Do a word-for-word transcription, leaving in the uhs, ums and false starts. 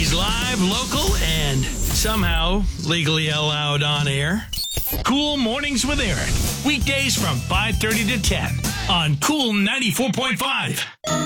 Always live, local, and somehow legally allowed on air. Cool Mornings with Aaron. Weekdays from five thirty to ten on Cool ninety-four point five.